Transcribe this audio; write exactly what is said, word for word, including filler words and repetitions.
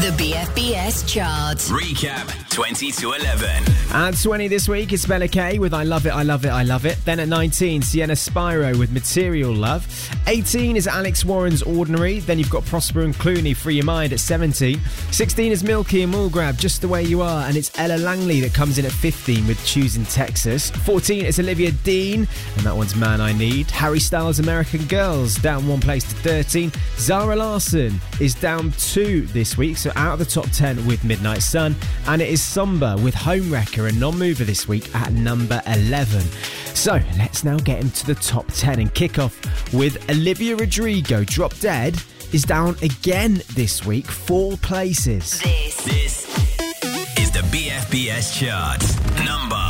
The B F B S chart. Recap twenty to eleven. At twenty this week, it's Bella K with I Love It, I Love It, I Love It. Then at nineteen, Sienna Spyro with Material Love. eighteen is Alex Warren's Ordinary. Then you've got Prosper and Clooney, Free Your Mind at seventeen. sixteen is Milky and Mulgrab, Just the Way You Are. And it's Ella Langley that comes in at fifteen with Choosing Texas. fourteen is Olivia Dean, and that one's Man I Need. Harry Styles' American Girls, down one place to thirteen. Zara Larsson is down two this week, so out of the top ten with Midnight Sun. And it is Somber with Homewrecker and Non-Mover this week at number eleven. So let's now get into the top ten and kick off with Olivia Rodrigo. Drop Dead is down again this week, four places. This, This is the B F B S chart. Number